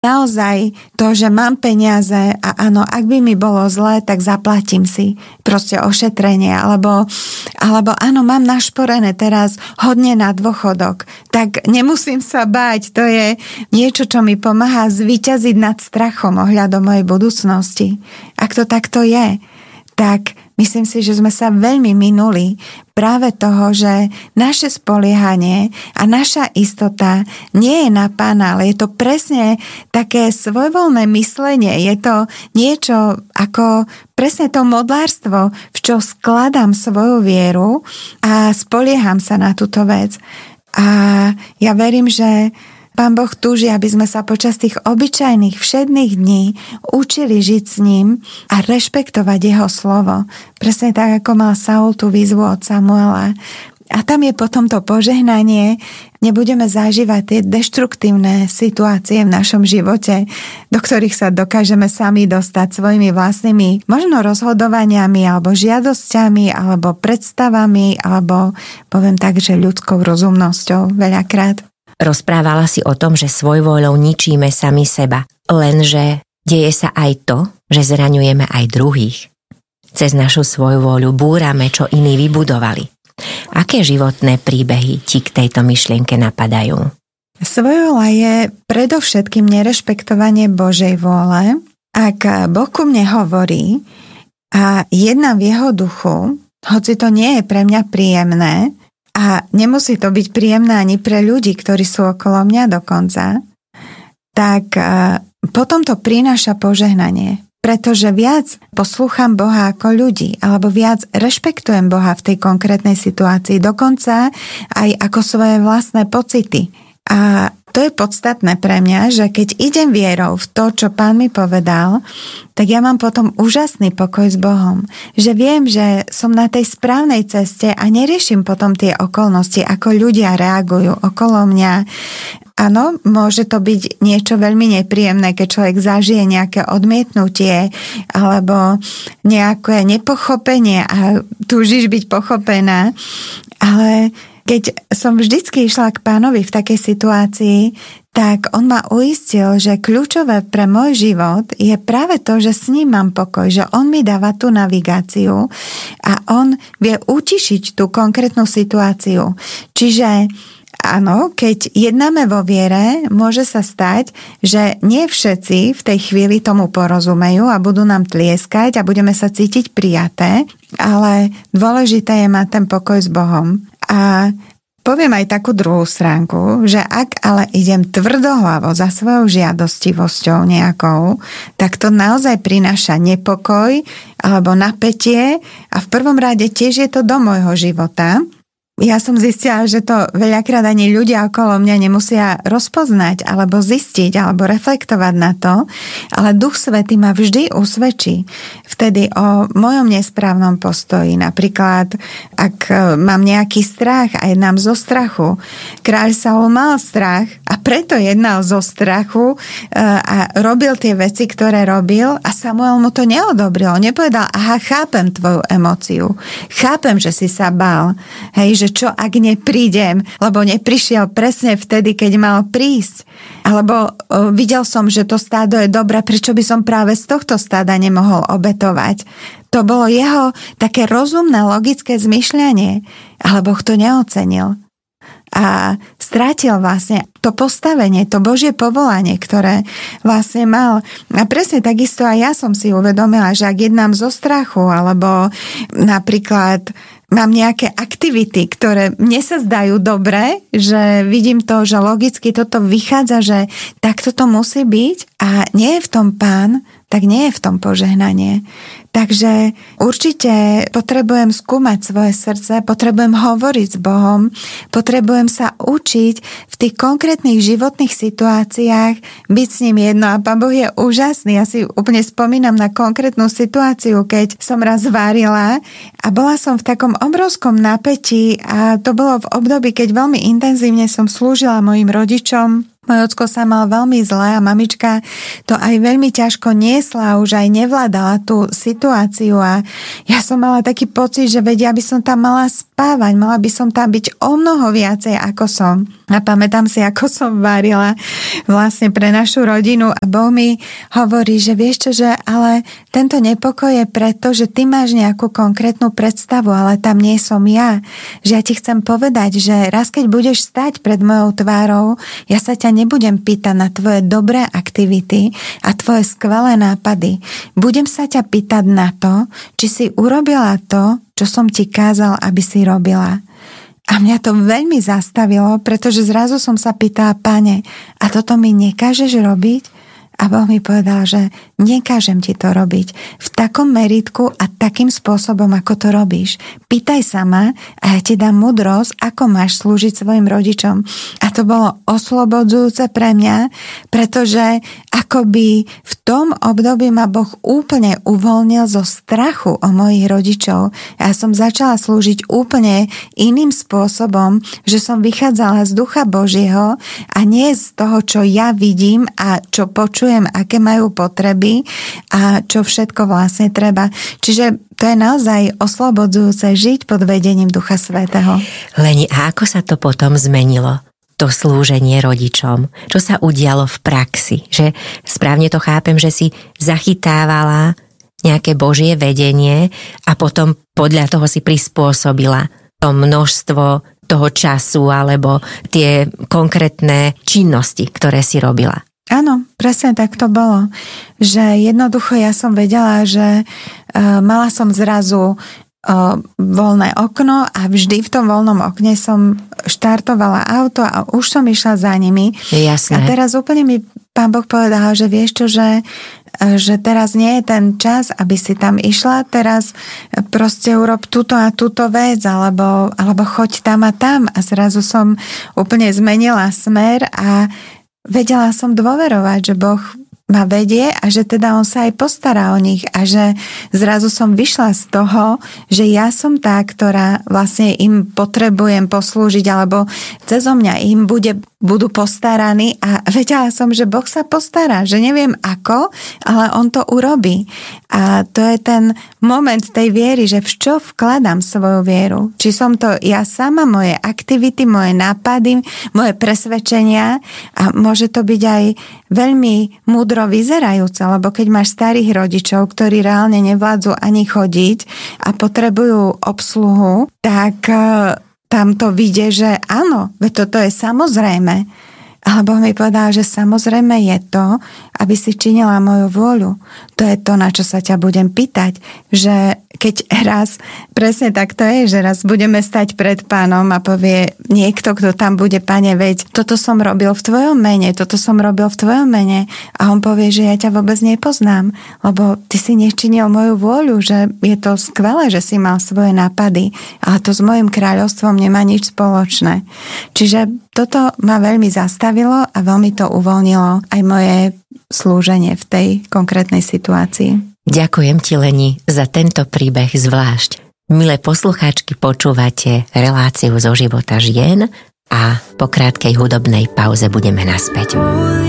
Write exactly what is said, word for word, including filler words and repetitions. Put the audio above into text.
naozaj to, že mám peniaze a áno, ak by mi bolo zle, tak zaplatím si proste ošetrenie, alebo, alebo áno, mám našporené teraz hodne na dôchodok, tak nemusím sa báť, to je niečo, čo mi pomáha zvíťaziť nad strachom ohľadom mojej budúcnosti. Ak to takto je, tak myslím si, že sme sa veľmi minuli práve toho, že naše spoliehanie a naša istota nie je na Pána, ale je to presne také svojvoľné myslenie. Je to niečo ako presne to modlárstvo, v čo skladám svoju vieru a spolieham sa na túto vec. A ja verím, že Pán Boh túži, aby sme sa počas tých obyčajných všedných dní učili žiť s ním a rešpektovať jeho slovo. Presne tak, ako mal Saul tú výzvu od Samuela. A tam je potom to požehnanie. Nebudeme zažívať tie deštruktívne situácie v našom živote, do ktorých sa dokážeme sami dostať svojimi vlastnými možno rozhodovaniami, alebo žiadosťami, alebo predstavami, alebo poviem tak, že ľudskou rozumnosťou veľakrát. Rozprávala si o tom, že svojvôľou ničíme sami seba. Lenže deje sa aj to, že zraňujeme aj druhých. Cez našu svojvôľu búrame, čo iní vybudovali. Aké životné príbehy ti k tejto myšlienke napadajú? Svojvôľa je predovšetkým nerešpektovanie Božej vôle. Ak Boh ku mne hovorí a jednám v jeho duchu, hoci to nie je pre mňa príjemné, a nemusí to byť príjemné ani pre ľudí, ktorí sú okolo mňa dokonca, tak potom to prináša požehnanie. Pretože viac poslúcham Boha ako ľudí, alebo viac rešpektujem Boha v tej konkrétnej situácii, dokonca aj ako svoje vlastné pocity. A to je podstatné pre mňa, že keď idem vierou v to, čo Pán mi povedal, tak ja mám potom úžasný pokoj s Bohom. Že viem, že som na tej správnej ceste a neriešim potom tie okolnosti, ako ľudia reagujú okolo mňa. Áno, môže to byť niečo veľmi nepríjemné, keď človek zažije nejaké odmietnutie alebo nejaké nepochopenie a túžiš byť pochopená, ale keď som vždycky išla k Pánovi v takej situácii, tak on ma uistil, že kľúčové pre môj život je práve to, že s ním mám pokoj, že on mi dáva tú navigáciu a on vie utišiť tú konkrétnu situáciu. Čiže áno, keď jednáme vo viere, môže sa stať, že nie všetci v tej chvíli tomu porozumejú a budú nám tlieskať a budeme sa cítiť prijaté, ale dôležité je mať ten pokoj s Bohom. A poviem aj takú druhú stránku, že ak ale idem tvrdohlavo za svojou žiadostivosťou nejakou, tak to naozaj prináša nepokoj alebo napätie a v prvom rade tiež je to do môjho života. Ja som zistila, že to veľakrát ani ľudia okolo mňa nemusia rozpoznať alebo zistiť alebo reflektovať na to, ale Duch Svätý ma vždy usvedčí vtedy o mojom nesprávnom postoji. Napríklad, ak mám nejaký strach a jednám zo strachu. Kráľ Saul mal strach a preto jednal zo strachu a robil tie veci, ktoré robil a Samuel mu to neodobril. Nepovedal, aha, chápem tvoju emóciu. Chápem, že si sa bál. Hej, že čo ak neprídem, lebo neprišiel presne vtedy, keď mal prísť. Alebo o, videl som, že to stádo je dobré, prečo by som práve z tohto stáda nemohol obetovať. To bolo jeho také rozumné, logické zmyšľanie, ale Boh to neocenil. A strátil vlastne to postavenie, to Božie povolanie, ktoré vlastne mal. A presne takisto aj ja som si uvedomila, že ak jednám zo strachu, alebo napríklad mám nejaké aktivity, ktoré mne sa zdajú dobré, že vidím to, že logicky toto vychádza, že takto to musí byť a nie je v tom Pán, tak nie je v tom požehnanie. Takže určite potrebujem skúmať svoje srdce, potrebujem hovoriť s Bohom, potrebujem sa učiť v tých konkrétnych životných situáciách byť s ním jedno. A Pán Boh je úžasný. Ja si úplne spomínam na konkrétnu situáciu, keď som raz varila a bola som v takom obrovskom napätí a to bolo v období, keď veľmi intenzívne som slúžila mojim rodičom. Môj ocko sa mal veľmi zle a mamička to aj veľmi ťažko niesla, už aj nevládala tú situáciu a ja som mala taký pocit, že vedia, aby som tam mala spať spávať, mala by som tam byť o mnoho viacej, ako som. A pamätám si, ako som varila vlastne pre našu rodinu a Boh mi hovorí, že vieš čo, že ale tento nepokoj je preto, že ty máš nejakú konkrétnu predstavu, ale tam nie som ja. Že ja ti chcem povedať, že raz keď budeš stať pred mojou tvárou, ja sa ťa nebudem pýtať na tvoje dobré aktivity a tvoje skvelé nápady. Budem sa ťa pýtať na to, či si urobila to, čo som ti kázal, aby si robila. A mňa to veľmi zastavilo, pretože zrazu som sa pýtala, Pane, a toto mi nekážeš robiť? A Boh mi povedal, že nekážem ti to robiť v takom meritku a takým spôsobom, ako to robíš. Pýtaj sa ma a ja ti dám múdrosť, ako máš slúžiť svojim rodičom. A to bolo oslobodzujúce pre mňa, pretože akoby v tom období ma Boh úplne uvoľnil zo strachu o mojich rodičov. Ja som začala slúžiť úplne iným spôsobom, že som vychádzala z Ducha Božieho a nie z toho, čo ja vidím a čo počujem, aké majú potreby a čo všetko vlastne treba. Čiže to je naozaj oslobodzujúce žiť pod vedením Ducha Svätého. Leni, a ako sa to potom zmenilo? To slúženie rodičom? Čo sa udialo v praxi? Že správne to chápem, že si zachytávala nejaké Božie vedenie a potom podľa toho si prispôsobila to množstvo toho času alebo tie konkrétne činnosti, ktoré si robila. Áno, presne tak to bolo. Že jednoducho ja som vedela, že uh, mala som zrazu uh, voľné okno a vždy v tom voľnom okne som štartovala auto a už som išla za nimi. Jasné. A teraz úplne mi Pán Boh povedal, že vieš čo, že, že teraz nie je ten čas, aby si tam išla, teraz proste urob túto a túto vec, alebo, alebo choď tam a tam. A zrazu som úplne zmenila smer a vedela som dôverovať, že Boh ma vedie a že teda on sa aj postará o nich a že zrazu som vyšla z toho, že ja som tá, ktorá vlastne im potrebujem poslúžiť alebo cezo mňa im bude, budú postaraní a vedela som, že Boh sa postará, že neviem ako, ale on to urobí. A to je ten moment tej viery, že v čo vkladám svoju vieru. Či som to ja sama, moje aktivity, moje nápady, moje presvedčenia a môže to byť aj veľmi múdro vyzerajúce, lebo keď máš starých rodičov, ktorí reálne nevládzu ani chodiť a potrebujú obsluhu, tak tam to vidie, že áno, veď toto je samozrejme. Alebo mi povedal, že samozrejme je to, aby si činila moju vôľu. To je to, na čo sa ťa budem pýtať. Že keď raz, presne tak to je, že raz budeme stať pred Pánom a povie niekto, kto tam bude, Pane, veď toto som robil v tvojom mene, toto som robil v tvojom mene. A on povie, že ja ťa vôbec nepoznám, lebo ty si nečinil moju vôľu, že je to skvelé, že si mal svoje nápady, ale to s mojim kráľovstvom nemá nič spoločné. Čiže toto ma veľmi zastavilo a veľmi to uvoľnilo aj moje slúženie v tej konkrétnej situácii. Ďakujem ti, Leni, za tento príbeh zvlášť. Milé poslucháčky, počúvate reláciu zo života žien a po krátkej hudobnej pauze budeme naspäť.